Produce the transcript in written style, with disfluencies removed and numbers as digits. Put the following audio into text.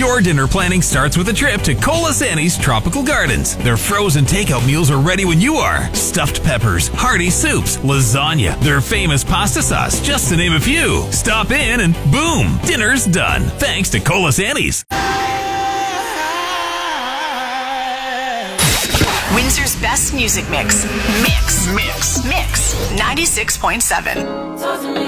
Your dinner planning starts with a trip to Colasanni's Tropical Gardens. Their frozen takeout meals are ready when you are. Stuffed peppers, hearty soups, lasagna, their famous pasta sauce, just to name a few. Stop in and boom, dinner's done. Thanks to Colasanni's. Windsor's best music mix. Mix 96.7.